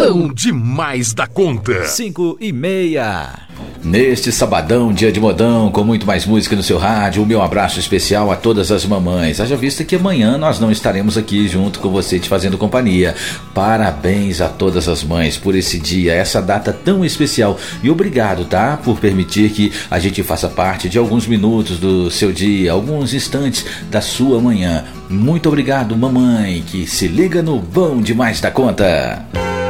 Bom demais da conta. 5:30. Neste sabadão, dia de modão, com muito mais música no seu rádio, o meu abraço especial a todas as mamães. Haja vista que amanhã nós não estaremos aqui junto com você te fazendo companhia. Parabéns a todas as mães por esse dia, essa data tão especial. E obrigado, tá? Por permitir que a gente faça parte de alguns minutos do seu dia, alguns instantes da sua manhã. Muito obrigado, mamãe, que se liga no Bom Demais da Conta.